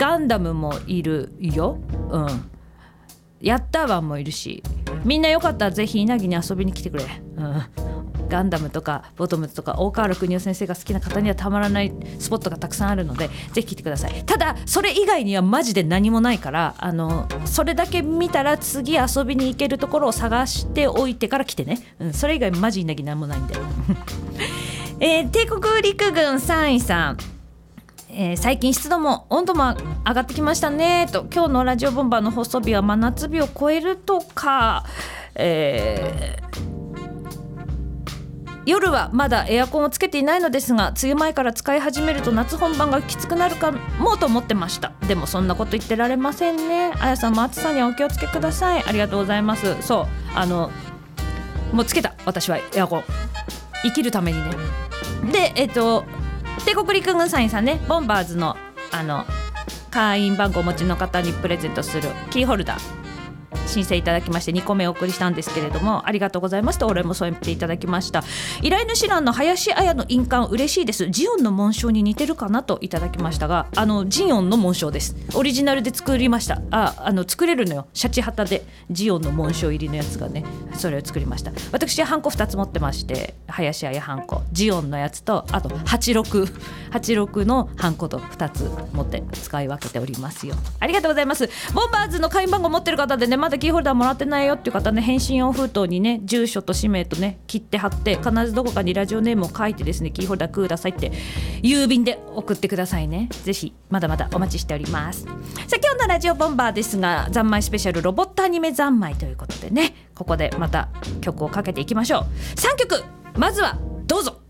ガンダムもいるよ、ヤッターワンもいるし、みんなよかったらぜひ稲城に遊びに来てくれ、ガンダムとかボトムズとか大河原邦夫先生が好きな方にはたまらないスポットがたくさんあるのでぜひ来てください。ただそれ以外にはマジで何もないから、それだけ見たら次遊びに行けるところを探しておいてから来てね、それ以外マジ稲城何もないんで帝国陸軍3位さん、最近湿度も温度も上がってきましたねと、今日のラジオボンバーの放送日は真夏日を超えるとか、夜はまだエアコンをつけていないのですが、梅雨前から使い始めると夏本番がきつくなるかもと思ってました。でもそんなこと言ってられませんね。あやさんも暑さにはお気をつけください。ありがとうございます。そうもうつけた、私はエアコン生きるためにね。で帝国陸軍社員さんね、ボンバーズの会員番号をお持ちの方にプレゼントするキーホルダー申請いただきまして2個目お送りしたんですけれども、ありがとうございますとお礼も添えていただきました。依頼主欄の林彩の印鑑嬉しいです。ジオンの紋章に似てるかなといただきましたが、ジオンの紋章です。オリジナルで作りました。作れるのよ、シャチハタでジオンの紋章入りのやつがね、それを作りました。私はハンコ2つ持ってまして、林彩ハンコジオンのやつと、あと86のハンコと2つ持って使い分けておりますよ。ありがとうございます。ボンバーズの会員番号持ってる方でね、まだキーホルダーもらってないよっていう方ね、返信用封筒にね住所と氏名とね切って貼って、必ずどこかにラジオネームを書いてですね、キーホルダーくださいって郵便で送ってくださいね。ぜひまだまだお待ちしております。さあ今日のラジオボンバーですが、三昧スペシャルロボットアニメ三昧ということでね、ここでまた曲をかけていきましょう。3曲まずはどうぞ。